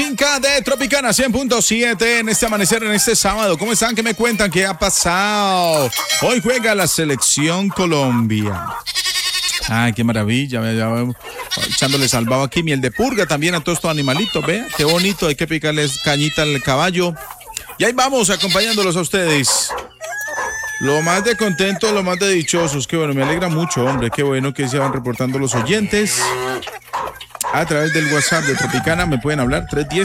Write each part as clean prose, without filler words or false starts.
Finca de Tropicana 100.7 en este amanecer, en este sábado. ¿Cómo están? ¿Qué me cuentan? ¿Qué ha pasado? Hoy juega la selección Colombia. Ay, qué maravilla. Echándole salvado aquí miel de purga también a todos estos animalitos. Vea, qué bonito. Hay que picarles cañita al caballo. Y ahí vamos, acompañándolos a ustedes. Lo más de contentos, lo más de dichosos. Qué bueno, me alegra mucho, hombre. Qué bueno que se van reportando los oyentes. A través del WhatsApp de Tropicana me pueden hablar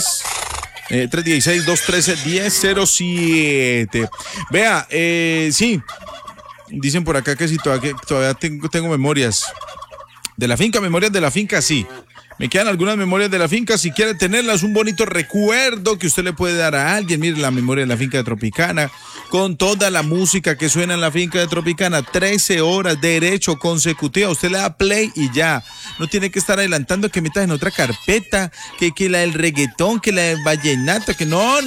316-213-1007. Vea, sí, dicen por acá que si todavía tengo memorias de la finca, sí. Me quedan algunas memorias de la finca, si quiere tenerlas, un bonito recuerdo que usted le puede dar a alguien. Mire la memoria de la finca de Tropicana, con toda la música que suena en la finca de Tropicana, 13 horas derecho consecutiva. Usted le da play y ya. No tiene que estar adelantando que metas en otra carpeta, que la del reggaetón, que la del vallenato, que no.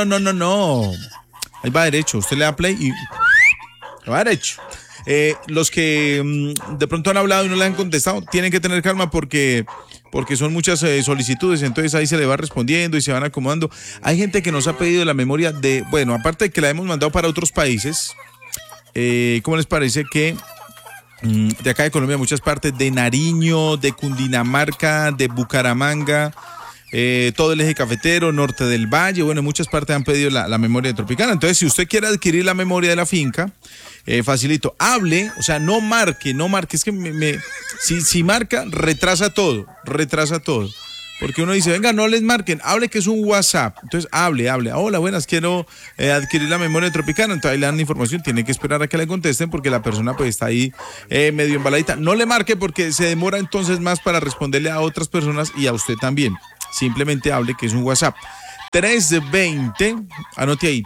Ahí va derecho, usted le da play y va derecho. Los que de pronto han hablado y no le han contestado, tienen que tener calma porque son muchas solicitudes, entonces ahí se le va respondiendo y se van acomodando. Hay gente que nos ha pedido la memoria de, bueno, aparte de que la hemos mandado para otros países, ¿cómo les parece que de acá de Colombia, muchas partes de Nariño, de Cundinamarca, de Bucaramanga, todo el eje cafetero, norte del valle, bueno, en muchas partes han pedido la memoria de Tropicana? Entonces, si usted quiere adquirir la memoria de la finca, facilito, hable, o sea, no marque, es que si marca, retrasa todo, porque uno dice, venga, no les marquen, hable que es un WhatsApp, entonces hable, hola, buenas, quiero adquirir la memoria de Tropicana, entonces ahí le dan información, tiene que esperar a que le contesten porque la persona pues está ahí medio embaladita, no le marque porque se demora entonces más para responderle a otras personas y a usted también, simplemente hable que es un WhatsApp, 320, anote ahí,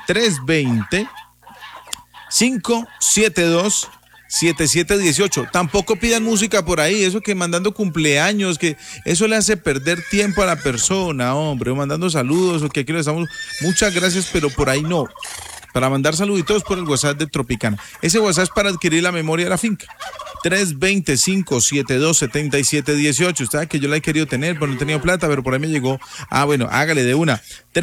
320-572-7718. Tampoco pidan música por ahí, eso que mandando cumpleaños, que eso le hace perder tiempo a la persona, hombre, o mandando saludos, o que aquí lo estamos, muchas gracias, pero por ahí no. Para mandar saluditos por el WhatsApp de Tropicana. Ese WhatsApp es para adquirir la memoria de la finca. 320-572-7718. Usted sabe que yo la he querido tener, pero no he tenido plata, pero por ahí me llegó. Ah, bueno, hágale de una.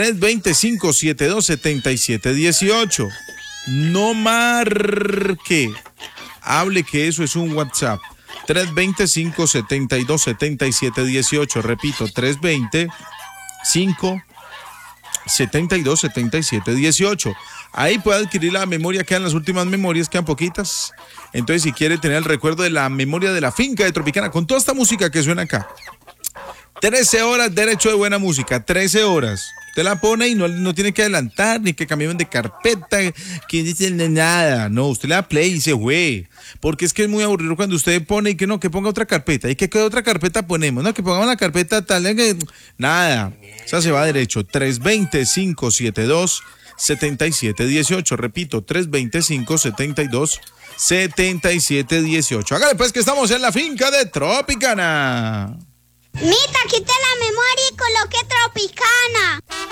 320-572-7718. No marque. Hable que eso es un WhatsApp. 320-572-7718. Repito, 320-572-7718. Ahí puede adquirir la memoria, quedan las últimas memorias, quedan poquitas. Entonces, si quiere tener el recuerdo de la memoria de la finca de Tropicana, con toda esta música que suena acá. 13 horas derecho de buena música, 13 horas. Usted la pone y no tiene que adelantar, ni que cambien de carpeta, que dicen nada. No, usted le da play y se fue. Porque es que es muy aburrido cuando usted pone y que no, que ponga otra carpeta. ¿Y qué otra carpeta ponemos? No, que pongamos la carpeta tal, que nada. O sea, se va derecho. 320-572-7718. Repito, 320-572-7718. Hágale pues que estamos en la finca de Tropicana. Mita, quite la memoria y coloque Tropicana.